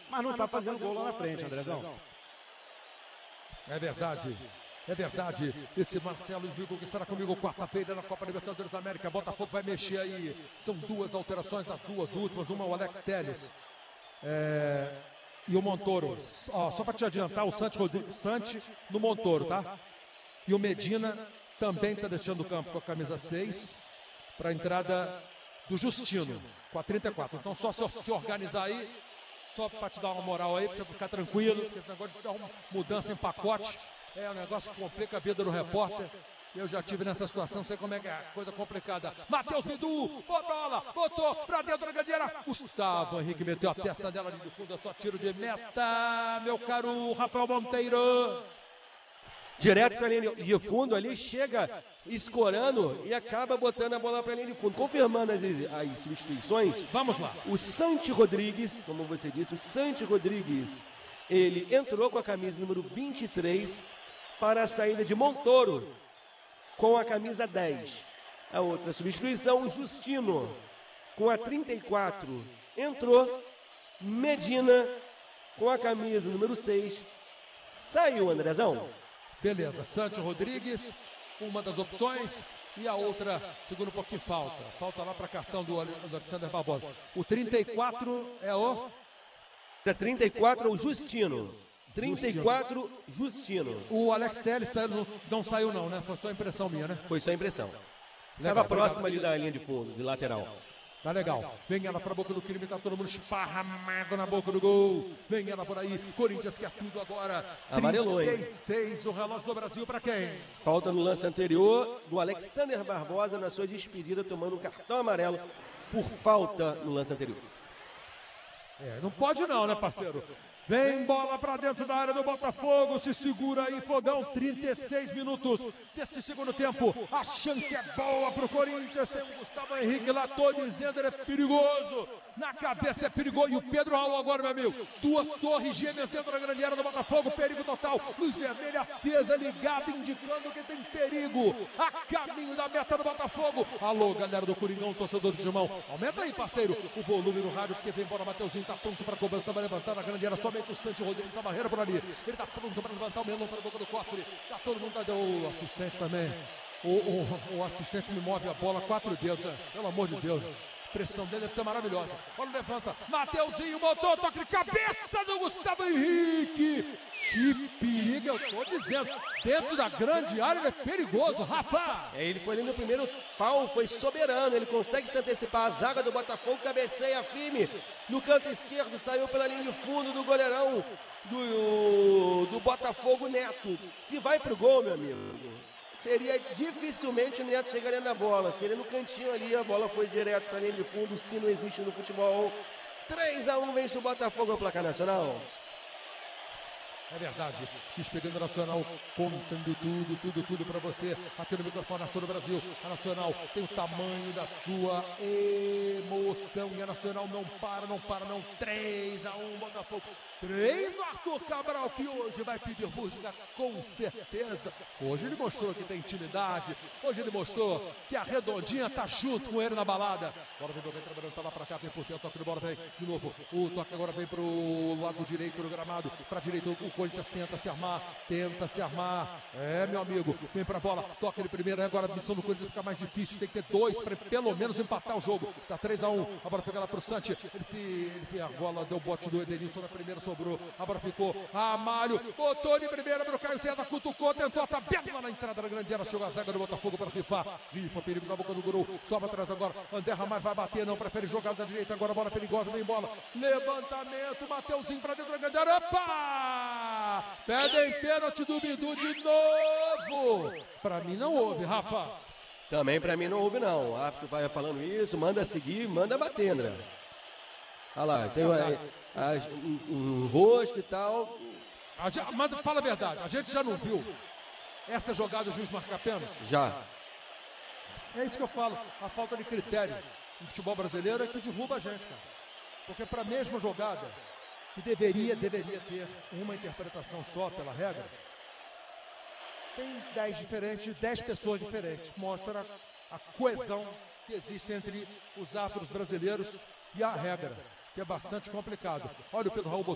mas não está fazendo gol lá na frente, Andrezão. É verdade. É verdade, esse Marcelo Smigo que estará comigo quarta-feira na Copa Libertadores da América. Botafogo vai mexer aí. São duas alterações, as duas últimas. Uma é o Alex Telles e o Montoro. Só para te adiantar, o Santi no Montoro, tá? E o Medina também está deixando o campo com a camisa 6 para a entrada do Justino, com a 34. Então só se organizar aí, só para te dar uma moral aí, para você ficar tranquilo, porque esse negócio de dar uma mudança em pacote é um negócio que complica a vida do repórter. Eu já tive nessa situação, sei como é que é, coisa complicada. Matheus Bidu, bola, botou pra dentro da grande área. Gustavo Henrique meteu a testa dela ali do fundo, é só tiro de meta, meu caro Rafael Monteiro. Direto para a linha de fundo ali, chega escorando e acaba botando a bola para a linha de fundo. Confirmando as substituições. Vamos lá. O Santi Rodrigues, como você disse, o Santi Rodrigues, ele entrou com a camisa número 23 para a saída de Montoro, com a camisa 10. A outra substituição, o Justino, com a 34, entrou. Medina, com a camisa número 6, saiu, Andrezão. Beleza, Santi Rodrigues, uma das opções, e a outra, segundo um pouquinho, falta lá para cartão do Alexander Barbosa. O 34 é o... Da 34 é o Justino. 34, Justino. O Alex Telles não saiu não, né? Foi só impressão minha, né? Foi só impressão. Estava próximo ali da linha de fundo, de lateral. Tá legal. Vem ela pra boca do crime, tá todo mundo esparramado na boca do gol. Vem ela por aí. Corinthians quer tudo agora. Amarelou, hein? 36, o relógio do Brasil pra quem? Falta no lance anterior do Alexander Barbosa na sua despedida, tomando um cartão amarelo por falta no lance anterior. Não pode não, né, parceiro? Vem bola pra dentro da área do Botafogo, se segura aí, Fogão, 36 minutos desse segundo tempo. A chance é boa pro Corinthians, tem o Gustavo Henrique lá, tô dizendo, ele é perigoso. Na cabeça é perigoso, e o Pedro Raul agora, meu amigo. Duas torres gêmeas dentro da grande área do Botafogo, perigo total. Luz vermelha acesa, ligada, indicando que tem perigo. A caminho da meta do Botafogo. Alô, galera do Coringão, torcedor de Timão. Aumenta aí, parceiro, o volume no rádio, porque vem embora, Mateuzinho tá pronto pra cobrança, vai levantar na grande área, somente o Santi Rodrigues da barreira por ali. Ele tá pronto para levantar o melão para a boca do cofre. Tá todo mundo, o assistente também. O assistente me move a bola, 4 dedos, né? Pelo amor de Deus. A pressão dele deve ser maravilhosa. Olha, levanta. Mateuzinho botou, toque de cabeça do Gustavo Henrique. Que perigo, eu tô dizendo. Dentro da grande área ele é perigoso, Rafa. Ele foi ali no primeiro pau, foi soberano. Ele consegue se antecipar. A zaga do Botafogo cabeceia firme. No canto esquerdo, saiu pela linha de fundo do goleirão do Botafogo, Neto. Se vai pro gol, meu amigo, seria dificilmente o Neto chegaria na bola. Seria no cantinho ali, a bola foi direto para a linha de fundo. Se não existe no futebol. 3-1 vence o Botafogo ao placar nacional. É verdade, Espelhando Nacional, contando tudo para você, aqui no microfone Nacional do Brasil. A Nacional tem o tamanho da sua emoção, e a Nacional não para, 3-1 Botafogo, 3 no Arthur Cabral, que hoje vai pedir música com certeza. Hoje ele mostrou que tem intimidade, hoje ele mostrou que a Redondinha tá junto com ele na balada. Bola vem trabalhando pra lá, pra cá, vem por dentro, toque de bola, vem de novo, o toque agora vem pro lado direito do gramado, pra direita o Corinthians tenta se armar. É, meu amigo, vem pra bola, toca ele primeiro, agora a missão do Corinthians fica mais difícil, tem que ter 2 para pelo menos empatar o jogo. Tá 3-1, a bola fica lá pro Santi, a bola deu bote do Edenilson na primeira, sobrou, a bola ficou, Amário, botou de primeira pro Caio César, cutucou, tentou a tabela na entrada da grande área, chegou a zaga do Botafogo para rifa, perigo na boca do gol, sobe atrás agora, André Ramalho vai bater, não prefere jogar da direita, agora a bola perigosa, vem bola, levantamento, Mateuzinho pra dentro da grande área, opa! Pedem pênalti do Bidu de novo. Pra mim não houve, Rafa. Também pra mim não houve, não. O árbitro vai falando isso, manda seguir, manda bater, André. Olha lá, tem um rosto e tal. Mas fala a verdade, a gente já não viu essa jogada, o juiz marcar pênalti? Já. É isso que eu falo, a falta de critério no futebol brasileiro é que derruba a gente, cara. Porque para a mesma jogada, que deveria ter uma interpretação só pela regra, tem 10 pessoas diferentes. Mostra a coesão que existe entre os árbitros brasileiros e a regra, que é bastante complicado. Olha, o Pedro Raul botou